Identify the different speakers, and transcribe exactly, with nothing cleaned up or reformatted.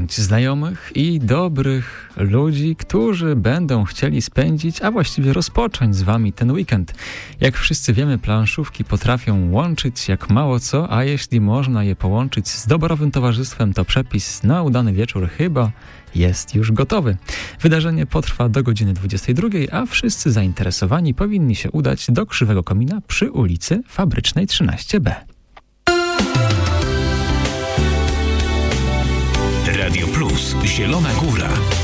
Speaker 1: przyciągnąć znajomych i dobrych ludzi, którzy będą chcieli spędzić, a właściwie rozpocząć z wami ten weekend. Jak wszyscy wiemy, planszówki potrafią łączyć jak mało co, a jeśli można je połączyć z doborowym towarzystwem, to przepis na udany wieczór chyba jest już gotowy. Wydarzenie potrwa do godziny dwudziestej drugiej, a wszyscy zainteresowani powinni się udać do Krzywego Komina przy ulicy Fabrycznej trzynaście B.
Speaker 2: Radio Plus, Zielona Góra.